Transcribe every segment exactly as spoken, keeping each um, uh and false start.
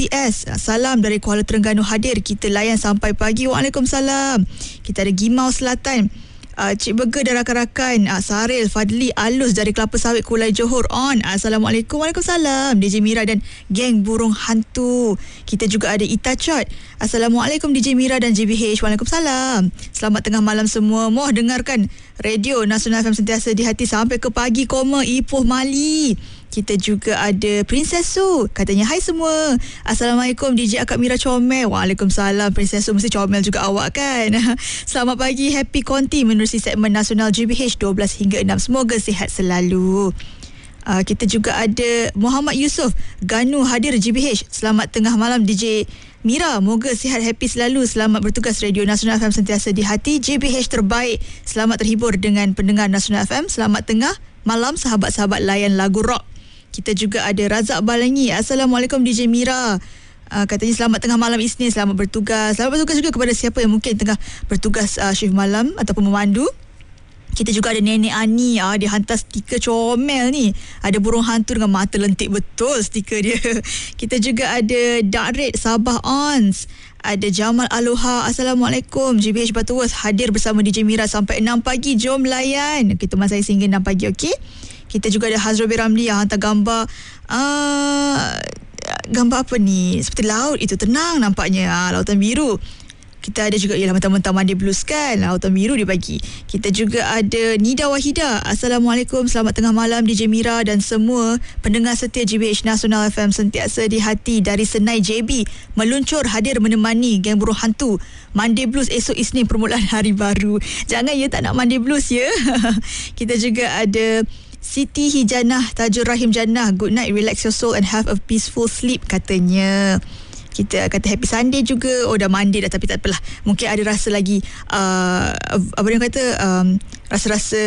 S, salam dari Kuala Terengganu hadir. Kita layan sampai pagi. Waalaikumsalam. Kita ada Gimau Selatan, uh, Cik Burger dan rakan-rakan, uh, Saril, Fadli, Alus dari Kelapa Sawit, Kulai Johor on. Assalamualaikum. Waalaikumsalam. D J Mira dan geng burung hantu. Kita juga ada Ita Chot. Assalamualaikum D J Mira dan J B H. Waalaikumsalam. Selamat tengah malam semua. Moh dengarkan Radio Nasional F M sentiasa di hati sampai ke pagi, koma Ipoh Mali. Kita juga ada Princess Su. Katanya hai semua. Assalamualaikum D J Akak Mira Comel. Waalaikumsalam Princess Su. Mesti comel juga awak kan. Selamat pagi. Happy Konti menerusi segmen nasional J B H dua belas hingga enam. Semoga sihat selalu. Uh, kita juga ada Muhammad Yusof Ganu hadir J B H. Selamat tengah malam D J Mira. Moga sihat, happy selalu. Selamat bertugas. Radio Nasional F M sentiasa di hati. J B H terbaik. Selamat terhibur dengan pendengar Nasional F M. Selamat tengah malam sahabat-sahabat layan lagu rock. Kita juga ada Razak Balangi. Assalamualaikum D J Mira. Uh, katanya selamat tengah malam Isnin. Selamat bertugas. Selamat bertugas juga kepada siapa yang mungkin tengah bertugas uh, shift malam ataupun memandu. Kita juga ada Nenek Ani. Ah, dia hantar stiker comel ni. Ada burung hantu dengan mata lentik betul stiker dia. Kita juga ada Dark Red Sabah Ons. Ada Jamal Aloha. Assalamualaikum. J B H Butterworth hadir bersama D J Mira sampai enam pagi. Jom layan. Kita masa saya sehingga enam pagi, okey? Kita juga ada Hazrul B. Ramli yang hantar gambar uh, gambar apa ni? Seperti laut itu, tenang nampaknya. Uh, lautan biru. Kita ada juga, ialah mentah-mentah mandi blues kan, lautan biru dia bagi. Kita juga ada Nida Wahida. Assalamualaikum, selamat tengah malam D J Mira dan semua pendengar setia J B H Nasional F M sentiasa di hati. Dari Senai J B meluncur hadir menemani geng burung hantu mandi blues esok Isnin permulaan hari baru. Jangan ya tak nak mandi blues ya. Kita juga ada Siti Hijanah Tajur Rahim Jannah. Good night, relax your soul and have a peaceful sleep katanya. Kita kata happy Sunday juga. Oh dah Monday dah tapi tak apalah. Mungkin ada rasa lagi uh, apa dia kata um, rasa-rasa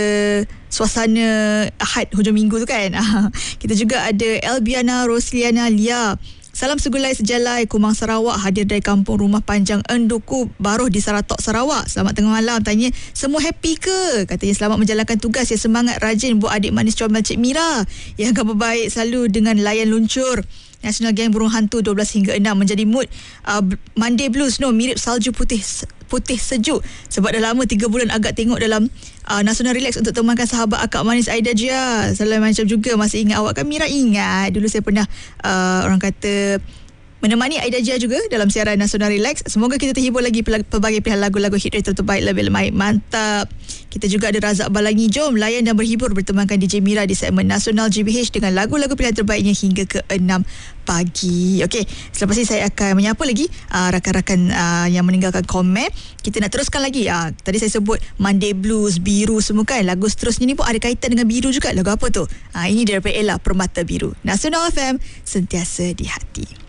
suasana Ahad hujung minggu tu kan. Kita juga ada Elbiana Rosliana Lia. Salam segulai sejalai Kumang Sarawak hadir dari kampung Rumah Panjang Enduku Baruh di Saratok Sarawak. Selamat tengah malam. Tanya semua happy ke? Katanya selamat menjalankan tugas. Ya semangat rajin buat adik manis comel Cik Mira yang kabar baik selalu dengan layan luncur National Gang Burung Hantu dua belas hingga enam menjadi mood uh, Monday Blues no mirip salju putih putih sejuk sebab dah lama tiga bulan agak tengok dalam uh, Nasional Relax untuk temankan sahabat akak manis Aida Jia. Salam macam juga masih ingat awak kan Mira? Ingat dulu saya pernah uh, orang kata menemani Aida Jia juga dalam siaran Nasional Relax. Semoga kita terhibur lagi pelbagai pilihan lagu-lagu hit rate terbaik lebih baik. Mantap. Kita juga ada Razak Balangi. Jom layan dan berhibur bertemankan D J Mira di segmen Nasional J B H dengan lagu-lagu pilihan terbaiknya hingga ke enam pagi. Okey, selepas ini saya akan menyapa lagi uh, rakan-rakan uh, yang meninggalkan komen. Kita nak teruskan lagi. Uh, tadi saya sebut Monday Blues, biru semua kan. Lagu seterusnya ni pun ada kaitan dengan biru juga. Lagu apa tu? Uh, ini daripada Ella Permata Biru. Nasional F M sentiasa di hati.